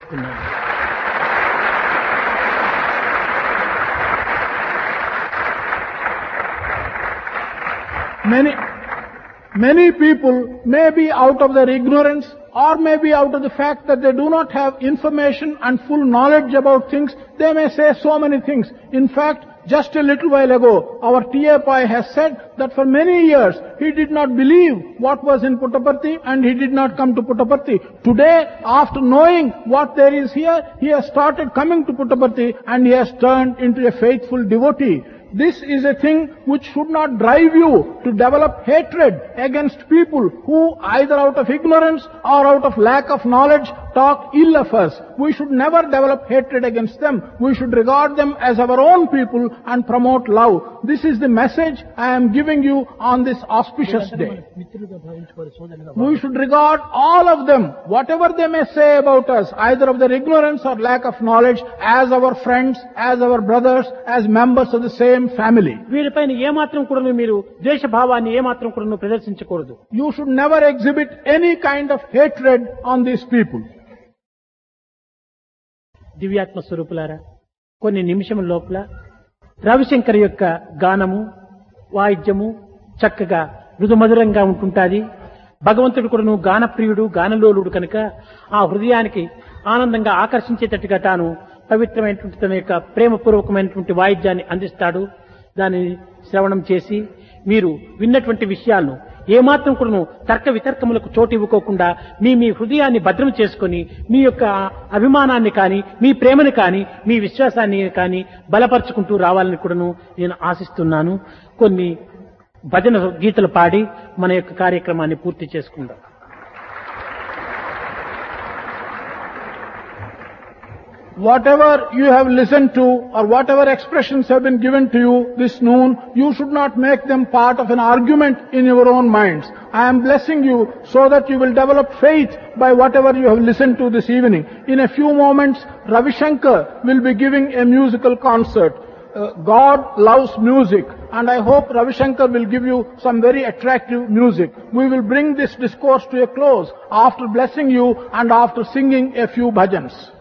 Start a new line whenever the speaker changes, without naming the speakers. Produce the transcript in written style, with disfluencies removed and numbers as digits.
తెలియజేస్తున్నాను.
Many people may be out of their ignorance or may be out of the fact that they do not have information and full knowledge about things. They may say so many things. In fact, just a little while ago, our T.A. Pai has said that for many years he did not believe what was in Puttaparthi and he did not come to Puttaparthi. Today, after knowing what there is here, he has started coming to Puttaparthi and he has turned into a faithful devotee. This is a thing which should not drive you to develop hatred against people who either out of ignorance or out of lack of knowledge talk ill of us. We should never develop hatred against them. We should regard them as our own people and promote love. This is the message I am giving you on this auspicious day. We should regard all of them, whatever they may say about us, either of their ignorance or lack of knowledge, as our friends, as our brothers, as members of the same family.
వీరిపైన ఏమాత్రం కూడా మీరు ద్వేషభావాన్ని ఏమాత్రం కూడా ప్రదర్శించకూడదు.
You should never exhibit any kind of hatred on these people.
దివ్యాత్మ స్వరూపులారా, కొన్ని నిమిషముల లోపల రవిశంకర్ యొక్క గానము వాయిద్యము చక్కగా మృదుమధురంగా ఉంటుంటాది. భగవంతుడు కూడాను గానప్రియుడు గానలోలుడు కనుక ఆ హృదయానికి ఆనందంగా ఆకర్షించేటట్టుగా తాను పవిత్రమైనటువంటి తన యొక్క ప్రేమపూర్వకమైనటువంటి వాయిద్యాన్ని అందిస్తాడు. దానిని శ్రవణం చేసి మీరు విన్నటువంటి విషయాలను ఏమాత్రం కూడాను తర్క వితర్కములకు చోటు ఇవ్వకోకుండా మీ హృదయాన్ని భద్రం చేసుకొని మీ యొక్క అభిమానాన్ని కానీ మీ ప్రేమని కానీ మీ విశ్వాసాన్ని కానీ బలపరుచుకుంటూ రావాలని కూడాను నేను ఆశిస్తున్నాను. కొన్ని భజన గీతలు పాడి మన యొక్క కార్యక్రమాన్ని పూర్తి చేసుకుందాం.
Whatever you have listened to or whatever expressions have been given to you this noon, you should not make them part of an argument in your own minds. I am blessing you so that you will develop faith by whatever you have listened to this evening. In a few moments, Ravi Shankar will be giving a musical concert. God loves music, and I hope Ravi Shankar will give you some very attractive music. We will bring this discourse to a close after blessing you and after singing a few bhajans.